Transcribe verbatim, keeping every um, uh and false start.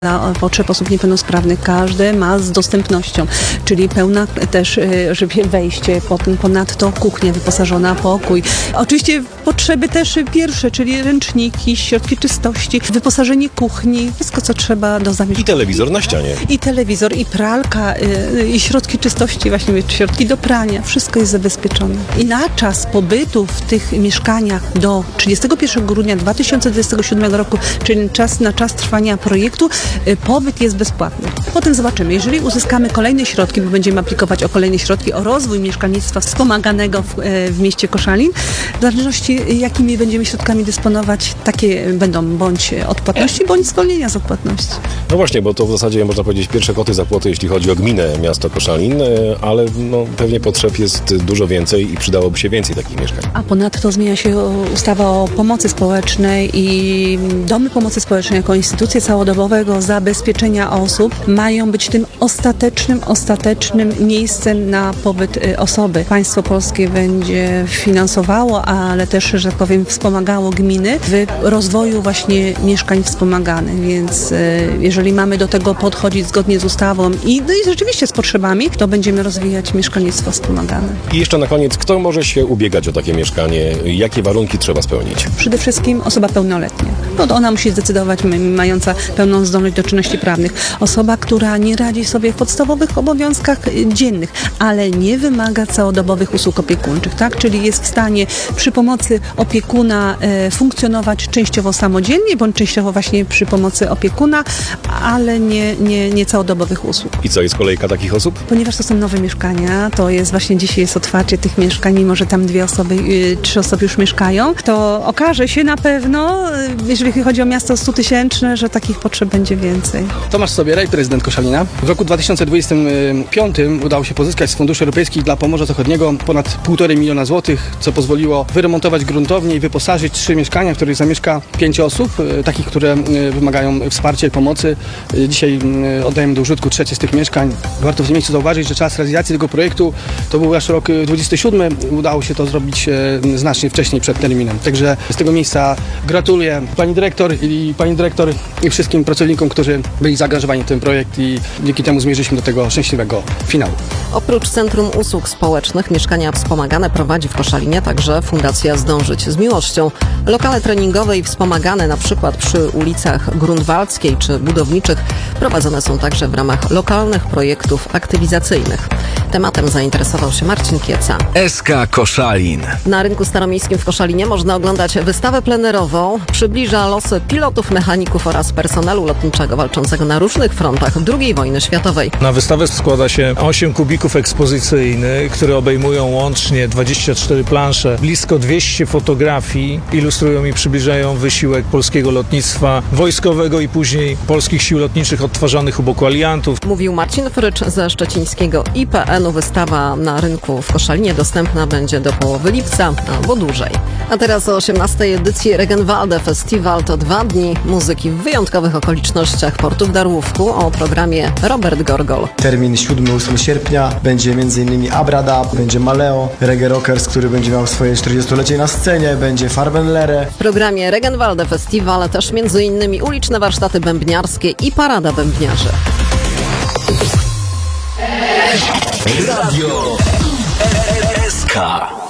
Dla potrzeb osób niepełnosprawnych każde ma z dostępnością, czyli pełna też żeby wejście, ponadto kuchnia wyposażona, pokój. Oczywiście potrzeby też pierwsze, czyli ręczniki, środki czystości, wyposażenie kuchni, wszystko co trzeba do zamieszkania. I telewizor na ścianie. I telewizor, i pralka, i środki czystości, właśnie środki do prania, wszystko jest zabezpieczone. I na czas pobytu w tych mieszkaniach do trzydziestego pierwszego grudnia dwa tysiące dwudziestego siódmego roku, czyli czas na czas trwania projektu, pobyt jest bezpłatny. Potem zobaczymy, jeżeli uzyskamy kolejne środki, bo będziemy aplikować o kolejne środki, o rozwój mieszkalnictwa wspomaganego w, w mieście Koszalin, w zależności jakimi będziemy środkami dysponować, takie będą bądź odpłatności, bądź zwolnienia z odpłatności. No właśnie, bo to w zasadzie można powiedzieć pierwsze koty za płoty, jeśli chodzi o gminę miasto Koszalin, ale no, pewnie potrzeb jest dużo więcej i przydałoby się więcej takich mieszkań. A ponadto zmienia się ustawa o pomocy społecznej i domy pomocy społecznej jako instytucje całodobowego zabezpieczenia osób mają być tym ostatecznym, ostatecznym miejscem na pobyt osoby. Państwo polskie będzie finansowało, ale też, że tak powiem, wspomagało gminy w rozwoju właśnie mieszkań wspomaganych, więc jeżeli mamy do tego podchodzić zgodnie z ustawą i, no i rzeczywiście z potrzebami, to będziemy rozwijać mieszkalnictwo wspomagane. I jeszcze na koniec, kto może się ubiegać o takie mieszkanie? Jakie warunki trzeba spełnić? Przede wszystkim osoba pełnoletnia. No, ona musi zdecydować, mająca pełną zdolność do czynności prawnych. Osoba, która nie radzi sobie w podstawowych obowiązkach dziennych, ale nie wymaga całodobowych usług opiekuńczych, tak? Czyli jest w stanie przy pomocy opiekuna e, funkcjonować częściowo samodzielnie, bądź częściowo właśnie przy pomocy opiekuna, ale nie, nie, nie całodobowych usług. I co, jest kolejka takich osób? Ponieważ to są nowe mieszkania, to jest właśnie dzisiaj jest otwarcie tych mieszkań, mimo że tam dwie osoby, yy, trzy osoby już mieszkają, to okaże się na pewno, yy, jeżeli chodzi o miasto stutysięczne, że takich potrzeb będzie więcej. Tomasz Sobieraj, prezydent Koszalina. W roku dwa tysiące dwudziestym piątym udało się pozyskać z funduszy europejskich dla Pomorza Zachodniego ponad półtorej miliona złotych, co pozwoliło wyremontować gruntownie i wyposażyć trzy mieszkania, w których zamieszka pięć osób, takich, które wymagają wsparcia i pomocy. Dzisiaj oddajemy do użytku trzecie z tych mieszkań. Warto w tym miejscu zauważyć, że czas realizacji tego projektu to był aż rok dwudziesty siódmy. Udało się to zrobić znacznie wcześniej, przed terminem. Także z tego miejsca gratuluję pani dyrektor i pani dyrektor i wszystkim pracownikom, którzy byli zaangażowani w ten projekt i dzięki temu zmierzyliśmy do tego szczęśliwego finału. Oprócz Centrum Usług Społecznych mieszkania wspomagane prowadzi w Koszalinie także Fundacja Zdążyć z Miłością. Lokale treningowe i wspomagane na przykład przy ulicach Grunwaldzkiej czy Budowniczych prowadzone są także w ramach lokalnych projektów aktywizacyjnych. Tematem zainteresował się Marcin Kieca. S K Koszalin. Na rynku staromiejskim w Koszalinie można oglądać wystawę plenerową. Przybliża losy pilotów, mechaników oraz personelu lotniczego walczącego na różnych frontach drugiej wojny światowej. Na wystawę składa się osiem kubików ekspozycyjnych, które obejmują łącznie dwadzieścia cztery plansze, blisko dwieście fotografii, ilustrują i przybliżają wysiłek polskiego lotnictwa wojskowego i później polskich sił lotniczych odtwarzanych u boku aliantów. Mówił Marcin Frycz ze szczecińskiego I P N-u. Wystawa na rynku w Koszalinie dostępna będzie do połowy lipca albo dłużej. A teraz o osiemnastej edycji Regenwalde Festival to dwa dni muzyki w wyjątkowych okolicznościach portu w Darłówku. O programie Robert Gorgol. Termin siódmego ósmego sierpnia będzie m.in. Abrada, będzie Maleo, Reggae Rockers, który będzie miał swoje czterdziestolecie na scenie, będzie Farbenlere. W programie Regenwalde Festival też m.in. uliczne warsztaty bębniarskie i parada bębniarzy. Radio S K.